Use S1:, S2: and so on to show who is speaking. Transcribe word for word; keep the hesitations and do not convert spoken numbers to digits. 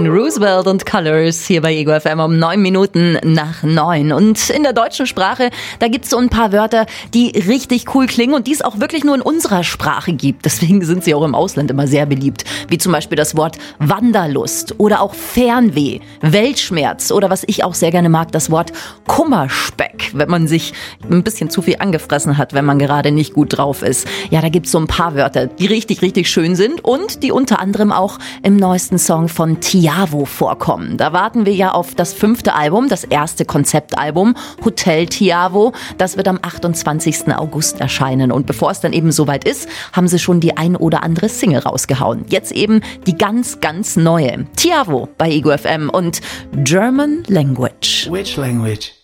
S1: Franklin Roosevelt und Colors hier bei Ego F M um neun Minuten nach neun. Und in der deutschen Sprache, da gibt es so ein paar Wörter, die richtig cool klingen und die es auch wirklich nur in unserer Sprache gibt. Deswegen sind sie auch im Ausland immer sehr beliebt. Wie zum Beispiel das Wort Wanderlust oder auch Fernweh, Weltschmerz oder was ich auch sehr gerne mag, das Wort Kummerspeck, wenn man sich ein bisschen zu viel angefressen hat, wenn man gerade nicht gut drauf ist. Ja, da gibt es so ein paar Wörter, die richtig, richtig schön sind und die unter anderem auch im neuesten Song von Tiavo vorkommen. Da warten wir ja auf das fünfte Album, das erste Konzeptalbum, Hotel Tiavo. Das wird am achtundzwanzigsten August erscheinen. Und bevor es dann eben soweit ist, haben sie schon die ein oder andere Single rausgehauen. Jetzt eben die ganz, ganz neue. Tiavo bei Ego F M und German Language.
S2: Which language?